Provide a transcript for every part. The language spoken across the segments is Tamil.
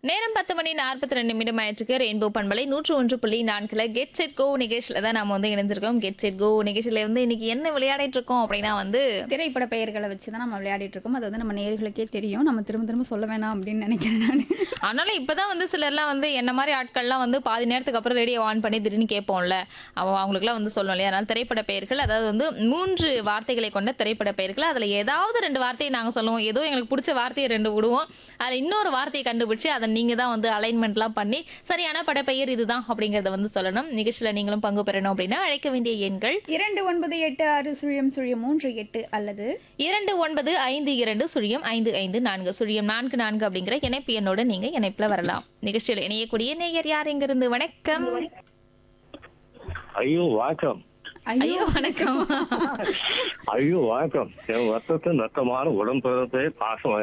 நேரம் 10:42 ஆயிடுச்சு. ரெயின்போ பண்பலை 101.4 கெட் செட் கோ நிகழ்ச்சியில தான் நாம வந்து இணைஞ்சிருக்கோம். கெட் செட் கோ நிகழ்ச்சியில வந்து இன்னைக்கு என்ன விளையாடிட்டு இருக்கோம் அப்படின்னா வந்து திரைப்பட பெயர்களை வச்சு தான் நம்ம விளையாடிட்டு இருக்கோம். அது வந்து நம்ம நேயர்களுக்கே தெரியும். நம்ம திரும்ப திரும்ப சொல்ல வேணாம் அப்படின்னு நினைக்கிறேன் நான். ஆனாலும் இப்பதான் வந்து சிலர்லாம் வந்து என்ன மாதிரி ஆட்கள்லாம் வந்து பாதி நேரத்துக்கு அப்புறம் ரேடியோ ஆன் பண்ணி திடீர்னு கேட்போம்ல, அவங்களுக்குலாம் வந்து சொல்லணும் இல்லையா? அதனால திரைப்பட பெயர்கள், அதாவது வந்து 3 வார்த்தைகளை கொண்ட திரைப்பட பெயர்கள், அதுல ஏதாவது 2 வார்த்தையை நாங்க சொல்லுவோம். ஏதோ எங்களுக்கு பிடிச்ச வார்த்தையை 2 விடுவோம். அதுல இன்னொரு வார்த்தையை கண்டுபிடிச்சு அதை நீங்க தான் வந்து அலைன்மெண்ட்லாம் பண்ணி சரியான படப்பெயர் இதுதான் அப்படிங்கறத வந்து சொல்லணும். நிகழ்ச்சியில நீங்களும் பங்கு பெறணும் அப்படின்னா அழைக்க வேண்டிய எண்கள் 29860338 அல்லது 29520554 அப்படிங்கிற இணைப்பு எண்ணோட நீங்க இணைப்புல வரலாம். நிகழ்ச்சியில் இணையக்கூடிய நேயர் யார்? எங்கிருந்து? வணக்கம். ஐயோ வணக்கம். ஐயோ வணக்கம். ஐயோ வணக்கம். என் ரத்தத்தின் ரத்தமான உடம்பு பாசம்.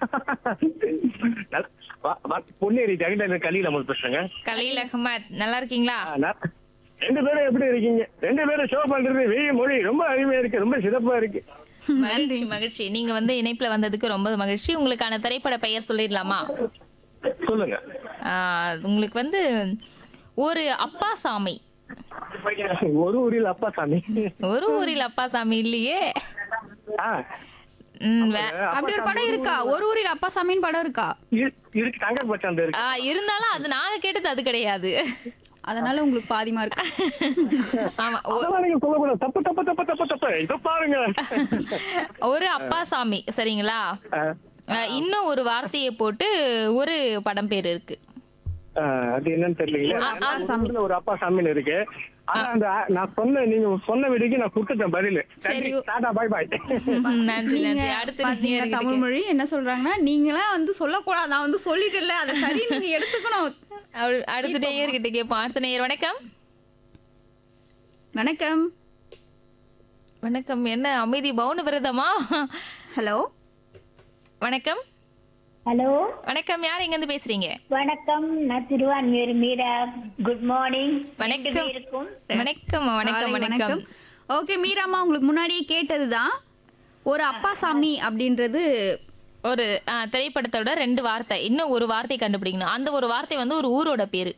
பொன்னேரி ஜெகண்ட கலி நம்ம பேசுறேங்க. கலீல் அகமத், நல்லா இருக்கீங்களா? 2 பேரும் எப்படி இருக்கீங்க? 2 பேரும் ஷோ பண்றது வெய்ய மொழி ரொம்ப அருமையா இருக்கு, ரொம்ப சிறப்பா இருக்கு. மகிழ்ச்சி மகிழ்ச்சி. நீங்க வந்து இணைப்புல வந்ததுக்கு ரொம்ப மகிழ்ச்சி. உங்களுக்கான திரைப்பட பெயர் சொல்லிடலாமா? சொல்லுங்க. உங்களுக்கு வந்து ஒரு அப்பா சாமி. ஒரு ஊரில் அப்பா சாமி. ஒரு ஊரில் அப்பா சாமி இல்லையே. ஆ, அப்படி ஒரு படம் இருக்கா? ஒரு ஊரில் அப்பா சாமின்னு படம் இருக்கா? இருக்கு, தங்க பச்சாந்த இருக்கு. இருந்தாலும் அது நாங்க கேட்டது அது கிடையாது. அதனால உங்களுக்கு பாதி மார்க். ஆமா, அதெல்லாம் நீங்க சொல்லக்கூடாது. தப்பு தப்பு தப்பு தப்பு தப்பு. இத பாருங்க. ஒரு அப்பா சாமி சரிங்களா? இன்னும் ஒரு வார்த்தையை போட்டு ஒரு படம் பேர் இருக்கு. அது என்னன்னு தெரியல. ஒரு அப்பா சாமின்னு இருக்கு. ஆனா அந்த நான் சொன்ன, நீங்க சொன்ன விடைக்கு நான் கொடுத்துட்டேன் பதில். சரி. Tata bye by. நன்றி நீங்க நன்றி. அடுத்து பாத்தீங்களா, நீங்க தமிழ் மொழி என்ன சொல்றாங்கன்னா, நீங்களாம் வந்து சொல்லக்கூடாது, நான் வந்து சொல்லிட்டேன்ல, அதை சரி நீங்க எடுத்துக்கணும். அடுத்த நேயர்கிட்ட கேட்போம். அடுத்த நேயர் வணக்கம். வணக்கம். வணக்கம். என்ன அமைதி, பவுன விரதமா? ஹலோ வணக்கம். ஹலோ வணக்கம். யார் எங்க இருந்து பேசுறீங்க? வணக்கம், நான் திருவான்மியூர் மீரா. Good morning. வணக்கம். வணக்கம் வணக்கம் வணக்கம். ஓகே மீராமா, உங்களுக்கு முன்னாடியே கேட்டதுதான். ஒரு அப்பா சாமி அப்படின்றது ஒரு திரைப்படத்தோட 2 வார்த்தை, இன்னும் ஒரு வார்த்தை கண்டுபிடிக்கணும். அந்த ஒரு வார்த்தை வந்து ஒரு ஊரோட பேரு.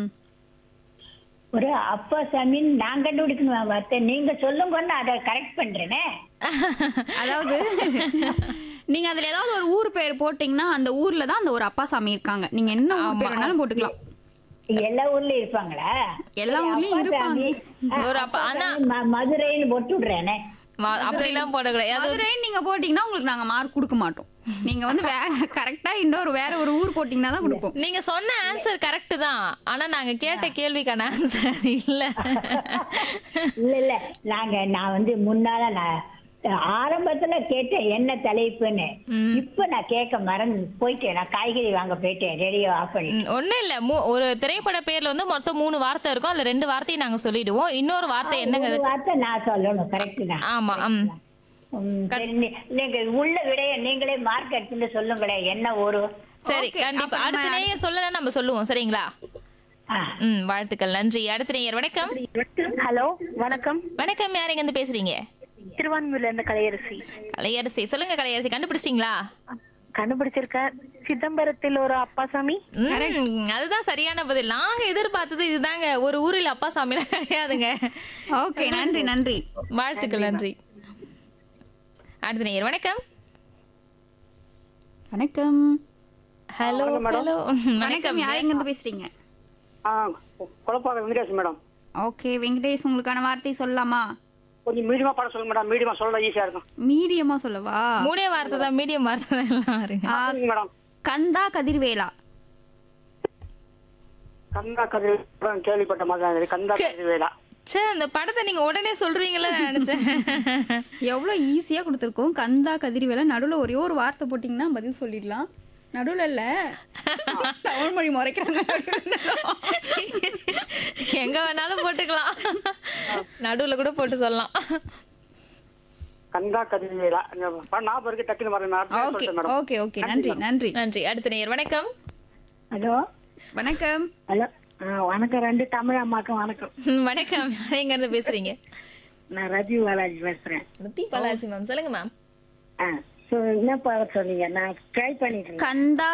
ஒரு அப்பா சாமின்னு நான் கண்டுபிடிக்கணும் வார்த்தை. நீங்க சொல்லுங்கன்னு அதை கரெக்ட் பண்றேனே. அதாவது நீங்க அதுல ஏதாவது ஒரு ஊர் பேர் போட்டீங்கன்னா அந்த ஊர்ல தான் அந்த ஒரு அப்பா சாமி இருக்காங்க. நீங்க என்ன ஊர் பேர் வேணாலும் போட்டுக்கலாம். எல்லா ஊர்லயும் இருப்பாங்களா? எல்லா ஊர்லயும் இருப்பாங்க. ஒரு அப்பா, ஆனா மதுரைன்னு போட்டு விடுறேனே. அப்படிலாம் போடக்கூடாது. மதுரைன்னு நீங்க போட்டீங்கன்னா உங்களுக்கு நாங்க மார்க் கொடுக்க மாட்டோம். நீங்க வந்து கரெக்டா வேற ஒரு ஊர் போட்டீங்கன்னா தான் கொடுப்போம். நீங்க சொன்ன ஆன்சர் கரெக்ட் தான், ஆனா நாங்க கேட்ட கேள்விக்கான ஆன்சர் அது இல்ல. இல்ல நான் வந்து முன்னால நான் ஆரம்பத்துல கேட்டேன் என்ன தலைப்புன்னு. இப்ப நான் கேட்க மறந்து போயிட்டேன். நான் காய்கறி வாங்க போயிட்டேன், ரேடியோ ஆஃப் பண்ணி. ஒண்ணும் இல்ல, ஒரு திரைப்பட பேர்ல வந்து மொத்தம் 3 வார்த்தை இருக்கும். அதுல 2 வார்த்தையை நாங்க சொல்லிடுவோம். இன்னொரு வார்த்தை என்னங்க? ஒரு வார்த்தை நான் சொல்லணும். கரெக்ட் தான். ஆமா. சரி, நீங்க உள்ள விடைய நீங்களே மார்க் எடுத்துட்டு சொல்லுங்களேன் என்ன ஒரு. சரி, கண்டிப்பா. அடுத்த நேயர் சொல்லல நம்ம சொல்லுவோம், சரிங்களா? வாழ்த்துக்கள், நன்றி. அடுத்த நேயர் வணக்கம். ஹலோ வணக்கம். வணக்கம். யார் எங்க இருந்து பேசுறீங்க? திருவான்மியூர்ல இருந்து கலையரசி. கலையரசி, சொல்லுங்க கலையரசி. கண்டுபிடிச்சிட்டீங்களா? கண்டுபிடிச்சிருக்க. சிதம்பரத்தில் ஒரு அப்பா சாமி. அதுதான் சரியான பதில். நாங்க எதிர்பார்த்தது இதுதாங்க. ஒரு ஊரில் அப்பா சாமிலாம் கிடையாதுங்க. ஓகே, நன்றி நன்றி. வாழ்த்துக்கள், நன்றி. அடுத்த நேயர் வணக்கம். வணக்கம். Hello hello. வணக்கம். யார் எங்க இருந்து பேசுறீங்க? குழப்பாக வெங்கடேஷ் மேடம். ஓகே வெங்கடேஷ், உங்களுக்கான வார்த்தை சொல்லலாமா? கொஞ்சம் மீடியமா பாட சொல்லுங்க மேடம். மீடியமா சொல்ல ஈஸியா இருக்கும். மீடியமா சொல்லவா? 3 வார்த்தை தான், மீடியம் வார்த்தை தான் எல்லாம் வருங்க. மேடம். கந்தா கதிர்வேலா. கந்தா கதிர்வேலா கேள்விப்பட்ட மாதிரி. கந்தா கதிர்வேலா. சே, அந்த படத்தை நீங்க உடனே சொல்றீங்களா நினைச்சேன். எவ்வளவு ஈஸியா கொடுத்துருக்கோம். கந்தா கதிர்வேலா, நடுவுல ஒரே ஒரு வார்த்தை போட்டீங்கன்னா பதில் சொல்லிடலாம். நடுவுல இல்ல, தமிழ் மொழி முறைக்கிறாங்க. எங்க வேணாலும் போட்டுக்கலாம், நடுவுல கூட போட்டு சொல்லலாம். கந்தா கதிர்வேலா ஞாபகம் இருக்கு, டக்குன்னு வரேன். ஓகே ஓகே, நன்றி நன்றி நன்றி. அடுத்த நேயர் வணக்கம். ஹலோ வணக்கம். ஹலோ வணக்கம். 2 தமிழ் அம்மாக்கும் வணக்கம். வணக்கம். எங்க இருந்து பேசுறீங்க? நான் ராஜீவ் பாலாஜி பேசுறேன். பாலாஜி மேம், சொல்லுங்க மேம். என்ன பாட சொன்னீங்க? நான் ட்ரை பண்ணிட்டு இருக்கேன். கந்தா